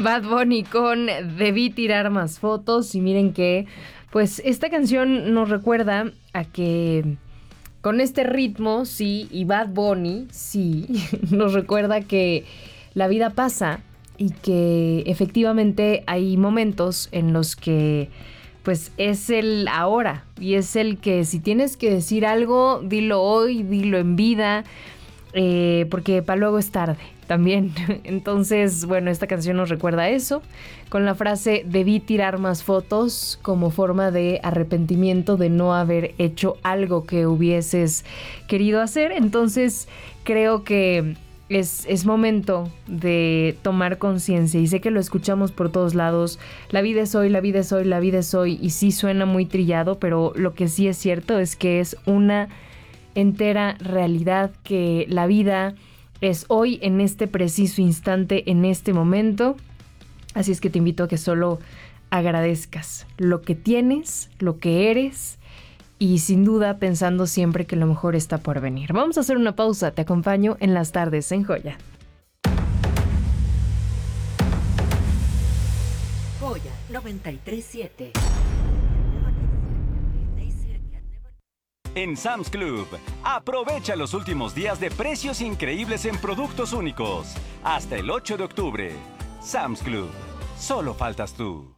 Bad Bunny con Debí tirar más fotos. Y miren que, pues, esta canción nos recuerda a que con este ritmo, sí, y Bad Bunny, sí, nos recuerda que la vida pasa y que efectivamente hay momentos en los que pues es el ahora y es el que si tienes que decir algo, dilo hoy, dilo en vida, porque para luego es tarde también. Entonces, bueno, esta canción nos recuerda eso, con la frase debí tirar más fotos como forma de arrepentimiento de no haber hecho algo que hubieses querido hacer. Entonces, creo que es momento de tomar conciencia y sé que lo escuchamos por todos lados. La vida es hoy, la vida es hoy, la vida es hoy, y sí suena muy trillado, pero lo que sí es cierto es que es una entera realidad, que la vida es hoy, en este preciso instante, en este momento. Así es que te invito a que solo agradezcas lo que tienes, lo que eres, y sin duda pensando siempre que lo mejor está por venir. Vamos a hacer una pausa, te acompaño en las tardes en Joya. Joya 93.7. En Sam's Club, aprovecha los últimos días de precios increíbles en productos únicos. Hasta el 8 de octubre. Sam's Club, solo faltas tú.